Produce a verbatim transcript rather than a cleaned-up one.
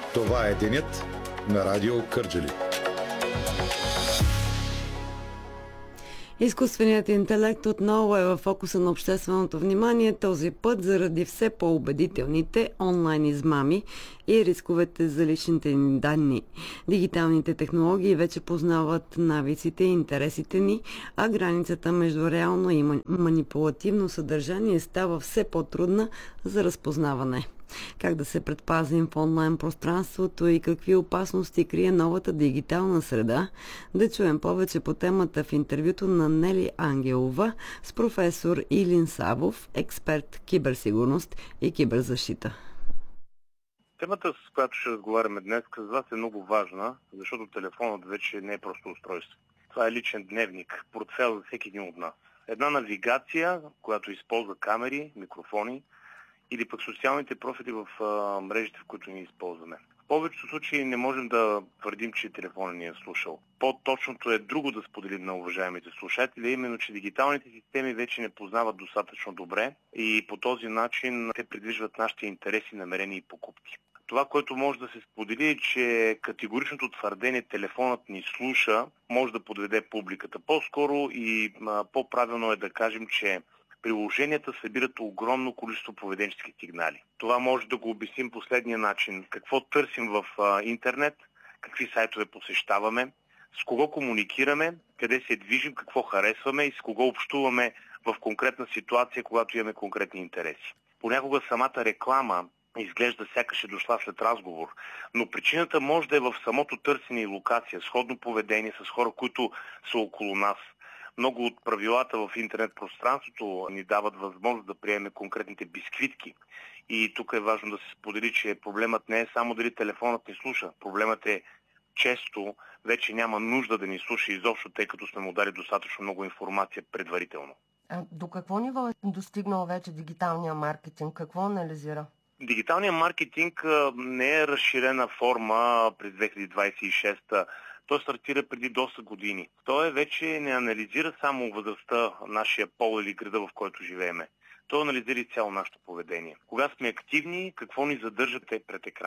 Това е денят на Радио Кърджали. Изкуственият интелект отново е в фокуса на общественото внимание, този път заради все по-убедителните онлайн измами и рисковете за личните ни данни. Дигиталните технологии вече познават навиците и интересите ни, а границата между реално и манипулативно съдържание става все по-трудна за разпознаване. Как да се предпазим в онлайн пространството и какви опасности крие новата дигитална среда? Да чуем повече по темата в интервюто на Нели Ангелова с професор Илин Савов, експерт киберсигурност и киберзащита. Темата, с която ще разговаряме днес, за вас е много важна, защото телефонът вече не е просто устройство. Това е личен дневник, портфел за всеки един от нас. Една навигация, която използва камери, микрофони, или пък социалните профили в а, мрежите, в които ни използваме. В повечето случаи не можем да твърдим, че телефонът ни е слушал. По-точното е друго да споделим на уважаемите слушатели, именно, че дигиталните системи вече не познават достатъчно добре и по този начин те придвижват нашите интереси, намерения и покупки. Това, което може да се сподели, е, че категоричното твърдение телефонът ни слуша може да подведе публиката. По-скоро и а, по-правилно е да кажем, че приложенията събират огромно количество поведенчески сигнали. Това може да го обясним последния начин. Какво търсим в а, интернет, какви сайтове посещаваме, с кого комуникираме, къде се движим, какво харесваме и с кого общуваме в конкретна ситуация, когато имаме конкретни интереси. Понякога самата реклама изглежда сякаш е дошла след разговор, но причината може да е в самото търсене и локация, сходно поведение с хора, които са около нас. Много от правилата в интернет пространството ни дават възможност да приемем конкретните бисквитки. И тук е важно да се сподели, че проблемът не е само дали телефонът ни слуша. Проблемът е често вече няма нужда да ни слуша изобщо, тъй като сме му дали достатъчно много информация предварително. А до какво ниво е достигнал вече дигиталния маркетинг? Какво анализира? Дигиталният маркетинг не е разширена форма през две хиляди двадесет и шеста. Той стартира преди доста години. Той вече не анализира само възрастта, нашия пол или града, в който живееме. Той анализира и цяло нашето поведение. Кога сме активни, какво ни задържате пред екрана.